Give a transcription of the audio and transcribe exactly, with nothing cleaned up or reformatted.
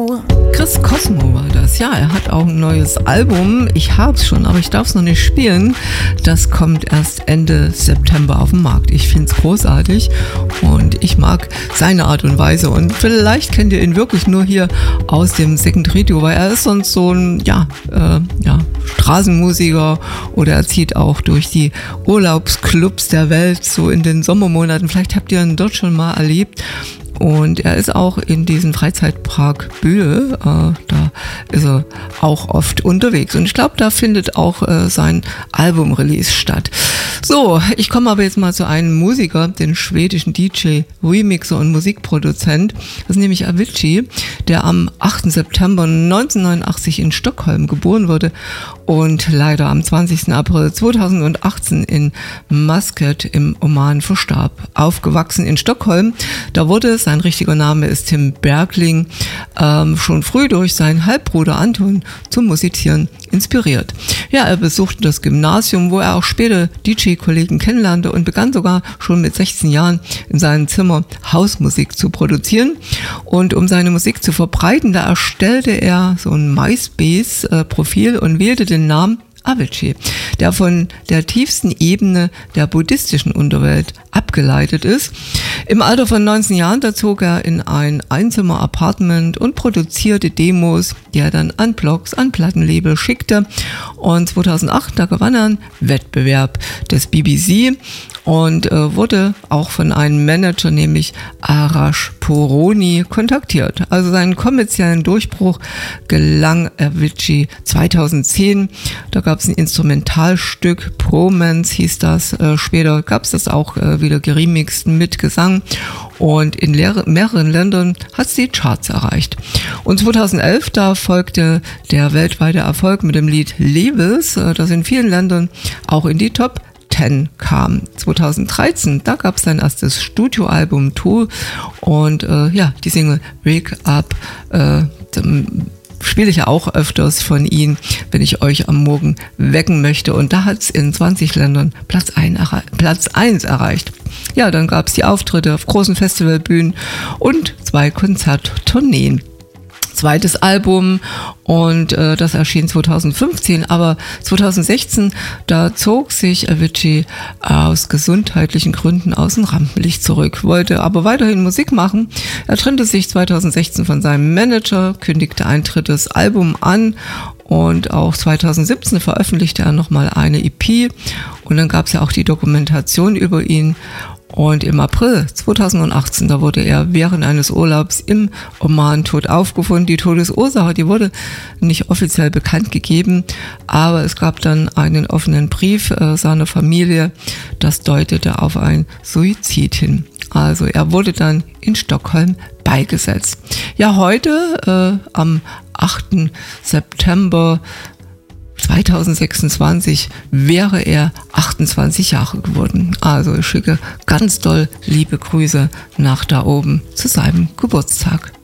Cosmo. Chris Cosmo war das. Ja, er hat auch ein neues Album. Ich hab's schon, aber ich darf es noch nicht spielen. Das kommt erst Ende September auf den Markt. Ich find's großartig und ich mag seine Art und Weise. Und vielleicht kennt ihr ihn wirklich nur hier aus dem Second Radio, weil er ist sonst so ein, ja, äh, ja, Straßenmusiker oder er zieht auch durch die Urlaubsclubs der Welt, so in den Sommermonaten. Vielleicht habt ihr ihn dort schon mal erlebt. Und er ist auch in diesem Freizeitpark Bühl, äh, da ist er auch oft unterwegs. Und ich glaube, da findet auch äh, sein Album-Release statt. So, ich komme aber jetzt mal zu einem Musiker, den schwedischen D J, Remixer und Musikproduzent. Das ist nämlich Avicii, der am achten September neunzehnhundertneunundachtzig in Stockholm geboren wurde und leider am zwanzigsten April zweitausendachtzehn in Muscat im Oman verstarb. Aufgewachsen in Stockholm, da wurde, sein richtiger Name ist Tim Bergling, ähm, schon früh durch seinen Halbbruder Anton zum Musizieren inspiriert. Ja, er besuchte das Gymnasium, wo er auch später D J-Kollegen kennenlernte und begann sogar schon mit sechzehn Jahren in seinem Zimmer Hausmusik zu produzieren. Und um seine Musik zu verbreiten, da erstellte er so ein MySpace-Profil und wählte den Namen Avicii, der von der tiefsten Ebene der buddhistischen Unterwelt abgeleitet ist. Im Alter von neunzehn Jahren, da zog er in ein Einzimmer-Apartment und produzierte Demos, die er dann an Blogs, an Plattenlabel schickte. Und zweitausendacht, da gewann er einen Wettbewerb des B B C und äh, wurde auch von einem Manager, nämlich Arash Poroni, kontaktiert. Also seinen kommerziellen Durchbruch gelang Avicii zweitausendzehn. Da gab es ein Instrumentalstück, Promance hieß das. Äh, später gab es das auch äh, wieder geremixed mit Gesang. Und in leer- mehreren Ländern hat es die Charts erreicht. Und zweitausendelf, da folgte der weltweite Erfolg mit dem Lied Labels, äh, das in vielen Ländern auch in die Top zehn kam. zweitausenddreizehn, da gab es sein erstes Studioalbum Tool und äh, ja, die Single Wake Up äh, spiele ich ja auch öfters von ihm, wenn ich euch am Morgen wecken möchte. Und da hat es in zwanzig Ländern Platz eins erreicht. Ja, dann gab es die Auftritte auf großen Festivalbühnen und zwei Konzerttourneen. Zweites Album und äh, das erschien zweitausendfünfzehn, aber zweitausendsechzehn, da zog sich Avicii aus gesundheitlichen Gründen aus dem Rampenlicht zurück, wollte aber weiterhin Musik machen. Er trennte sich zweitausendsechzehn von seinem Manager, kündigte ein drittes Album an und auch zweitausendsiebzehn veröffentlichte er nochmal eine E P und dann gab es ja auch die Dokumentation über ihn. Und im April zweitausendachtzehn, da wurde er während eines Urlaubs im Oman tot aufgefunden. Die Todesursache, die wurde nicht offiziell bekannt gegeben, aber es gab dann einen offenen Brief äh, seiner Familie, das deutete auf einen Suizid hin. Also er wurde dann in Stockholm beigesetzt. Ja, heute äh, am achten September zweitausendsechsundzwanzig wäre er achtundzwanzig Jahre geworden. Also ich schicke ganz doll liebe Grüße nach da oben zu seinem Geburtstag.